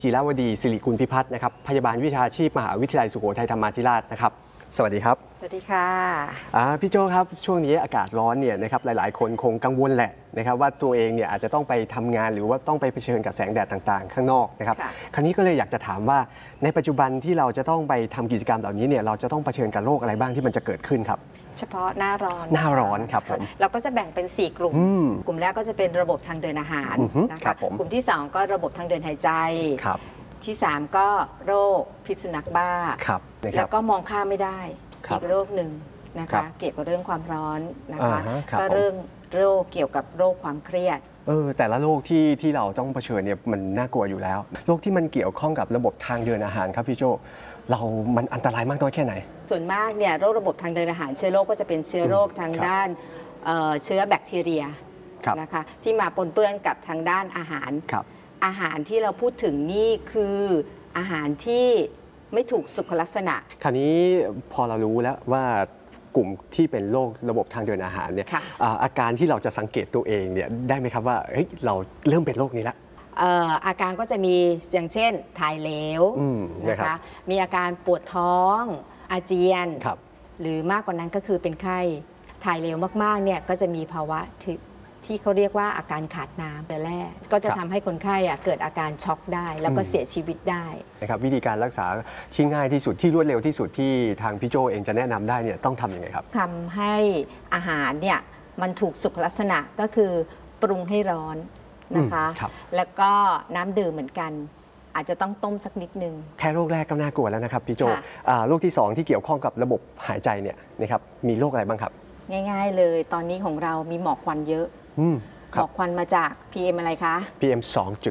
จิรวดีศิริกุลพิพัฒน์นะครับพยาบาลวิชาชีพมหาวิทยาลัยสุโขทัยธรรมาธิราชนะครับสวัสดีครับสวัสดีค่ะพี่โจครับช่วงนี้อากาศร้อนเนี่ยนะครับหลายๆคนคงกังวลแหละนะครับว่าตัวเองเนี่ยอาจจะต้องไปทำงานหรือว่าต้องไปเผชิญกับแสงแดดต่างๆข้างนอกนะครับคราวนี้ก็เลยอยากจะถามว่าในปัจจุบันที่เราจะต้องไปทำกิจกรรมเหล่านี้เนี่ยเราจะต้องเผชิญกับโรคอะไรบ้างที่มันจะเกิดขึ้นครับเฉพาะหน้าร้อนครับผมเราก็จะแบ่งเป็น4กลุ่มกลุ่มแรกก็จะเป็นระบบทางเดินอาหารนะคะกลุ่มที่2ก็ระบบทางเดินหายใจที่3ก็โรคพิษสุนัขบ้าแล้วก็มองข้ามไม่ได้อีกโรคหนึ่งนะคะเกี่ยวกับเรื่องความร้อนนะคะก็เรื่องโรคเกี่ยวกับโรคความเครียดแต่ละโรคที่เราต้องเผชิญเนี่ยมันน่ากลัวอยู่แล้วโรคที่มันเกี่ยวข้องกับระบบทางเดินอาหารครับพี่โจมันอันตรายมากน้อยแค่ไหนส่วนมากเนี่ยโรคระบบทางเดินอาหารเชื้อโรคก็จะเป็นเชื้อโรคทางด้านเชื้อแบคทีเรียนะคะที่มาปนเปื้อนกับทางด้านอาหารอาหารที่เราพูดถึงนี่คืออาหารที่ไม่ถูกสุขลักษณะคราวนี้พอเรารู้แล้วว่ากลุ่มที่เป็นโรคระบบทางเดินอาหารเนี่ยอาการที่เราจะสังเกตตัวเองเนี่ยได้ไหมครับว่าเราเริ่มเป็นโรคนี้แล้วอาการก็จะมีอย่างเช่นถ่ายเหลวนะคะมีอาการปวดท้องอาเจียนหรือมากกว่านั้นก็คือเป็นไข้ถ่ายเหลวมากๆเนี่ยก็จะมีภาวะที่เขาเรียกว่าอาการขาดน้ำแต่แรกก็จะทำให้คนไข้เกิดอาการช็อกได้แล้วก็เสียชีวิตได้นะครับวิธีการรักษาที่ง่ายที่สุดที่รวดเร็วที่สุดที่ทางพี่โจเองจะแนะนำได้เนี่ยต้องทำยังไงครับทำให้อาหารเนี่ยมันถูกสุขลักษณะก็คือปรุงให้ร้อนนะคะแล้วก็น้ำดื่มเหมือนกันอาจจะต้องต้มสักนิดนึงแค่โรคแรกก็น่ากลัวแล้วนะครับพี่โจโรคที่2ที่เกี่ยวข้องกับระบบหายใจเนี่ยนะครับมีโรคอะไรบ้างครับง่ายๆเลยตอนนี้ของเรามีหมอกควันเยอะหมอกควันมาจาก PM อะไรคะ PM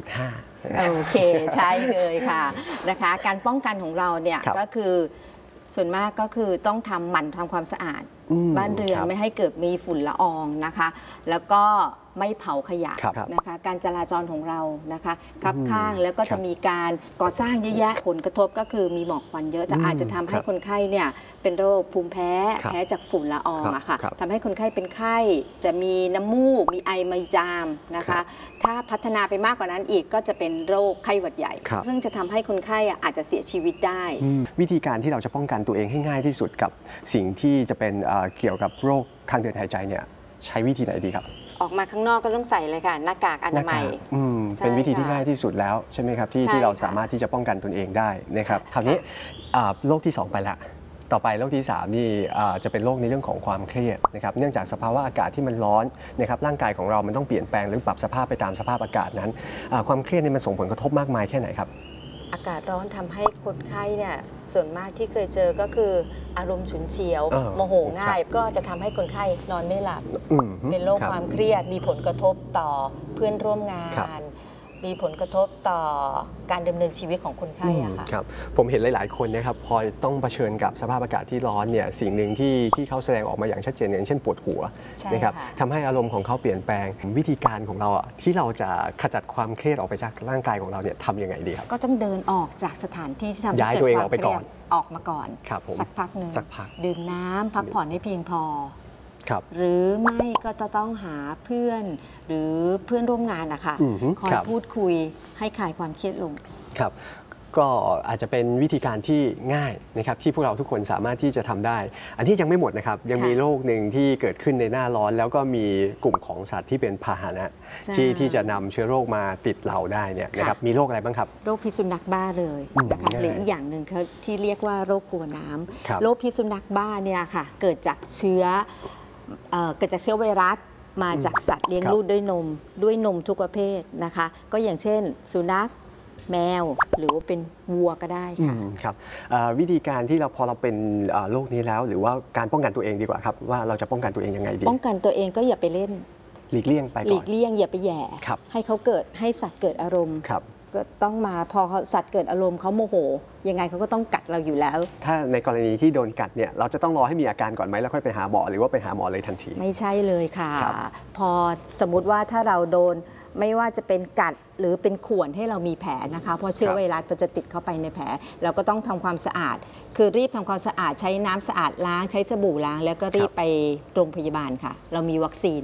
2.5 โอเคใช่เลยค่ะนะคะการป้องกันของเราเนี่ยก็คือส่วนมากก็คือต้องหมั่นทำความสะอาดบ้านเรือนไม่ให้เกิดมีฝุ่นละอองนะคะแล้วก็ไม่เผาขยะนะคะการจราจรของเรานะคะคับข้างแล้วก็จะมีการก่อสร้างเยอะแยะผลกระทบก็คือมีหมอกควันเยอะจะอาจจะทำให้คนไข้เนี่ยเป็นโรคภูมิแพ้จากฝุ่นละอองอะค่ะทำให้คนไข้เป็นไข้จะมีน้ำมูกมีไอมีจามนะคะถ้าพัฒนาไปมากกว่านั้นอีกก็จะเป็นโรคไข้หวัดใหญ่ซึ่งจะทำให้คนไข้อาจจะเสียชีวิตได้วิธีการที่เราจะป้องกันตัวเองให้ง่ายที่สุดกับสิ่งที่จะเป็นเกี่ยวกับโรคทางเดินหายใจเนี่ยใช้วิธีไหนดีครับออกมาข้างนอกก็ต้องใส่เลยค่ะหน้ากากอนามัยเป็นวิธีที่ง่ายที่สุดแล้วใช่ไหมครับที่เราสามารถที่จะป้องกันตนเองได้นะครับคราวนี้โรคที่2ไปละต่อไปโรคที่3นี่จะเป็นโรคในเรื่องของความเครียดนะครับเนื่องจากสภาวะอากาศที่มันร้อนนะครับร่างกายของเรามันต้องเปลี่ยนแปลงหรือปรับสภาพไปตามสภาพอากาศนั้นความเครียดนี่มันส่งผลกระทบมากมายแค่ไหนครับอากาศร้อนทำให้คนไข้เนี่ยส่วนมากที่เคยเจอก็คืออารมณ์ฉุนเฉียวโมโหง่ายก็จะทำให้คนไข้นอนไม่หลับเป็นโรคความเครียดมีผลกระทบต่อเพื่อนร่วมงานมีผลกระทบต่อการดำเนินชีวิตของคนไข้อะค่ะครับผมเห็นหลายๆคนนะครับพอต้องเผชิญกับสภาพอากาศที่ร้อนเนี่ยสิ่งหนึ่งที่เขาแสดงออกมาอย่างชัดเจนอย่างเช่นปวดหัวนะครับทำให้อารมณ์ของเขาเปลี่ยนแปลงวิธีการของเราที่เราจะขจัดความเครียดออกไปจากร่างกายของเราเนี่ยทำยังไงดีครับก็ต้องเดินออกจากสถานที่ที่ทำให้ย้ายตัวเองออกไปก่อนออกมาก่อนสักพักหนึ่งดื่มน้ำพักผ่อนให้เพียงพอหรือไม่ก็จะต้องหาเพื่อนหรือเพื่อนร่วมงานนะคะคอยพูดคุยให้คลายความเครียดลงครับก็อาจจะเป็นวิธีการที่ง่ายนะครับที่พวกเราทุกคนสามารถที่จะทำได้อันนี้ยังไม่หมดนะครับยังมีโรคหนึ่งที่เกิดขึ้นในหน้าร้อนแล้วก็มีกลุ่มของสัตว์ที่เป็นพาหนะที่จะนำเชื้อโรคมาติดเราได้เนี่ยนะครับมีโรคอะไรบ้างครับโรคพิษสุนัขบ้าเลยนะคะหรืออีกอย่างหนึ่งที่เรียกว่าโรคกลัวน้ำโรคพิษสุนัขบ้าเนี่ยค่ะเกิดจากเชื้อไวรัสมาจากสัตว์เลี้ยงลูกด้วยนมทุกประเภทนะคะก็อย่างเช่นสุนัขแมวหรือว่าเป็นวัวก็ได้ค่ะครับวิธีการที่พอเราเป็นโรคนี้แล้วหรือว่าการป้องกันตัวเองดีกว่าครับว่าเราจะป้องกันตัวเองยังไงดีป้องกันตัวเองก็อย่าไปเล่นหลีกเลี่ยงไปก่อนหลีกเลี่ยงอย่าไปแย่ให้สัตว์เกิดอารมณ์ก็ต้องมาพอสัตว์เกิดอารมณ์เขาโมโหยังไงเขาก็ต้องกัดเราอยู่แล้วถ้าในกรณีที่โดนกัดเนี่ยเราจะต้องรอให้มีอาการก่อนไหมแล้วค่อยไปหาหมอหรือว่าไปหาหมอเลยทันทีไม่ใช่เลยค่ะพอสมมุติว่าถ้าเราโดนไม่ว่าจะเป็นกัดหรือเป็นข่วนให้เรามีแผลนะคะเพราะเชื้อไวรัสมันจะติดเข้าไปในแผลเราก็ต้องทำความสะอาดคือรีบทำความสะอาดใช้น้ำสะอาดล้างใช้สบู่ล้างแล้วก็รีบไปโรงพยาบาลค่ะเรามีวัคซีน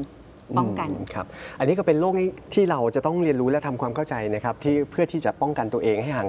ป้องกันครับอันนี้ก็เป็นโรคที่เราจะต้องเรียนรู้และทำความเข้าใจนะครับที่เพื่อที่จะป้องกันตัวเองให้ห่าง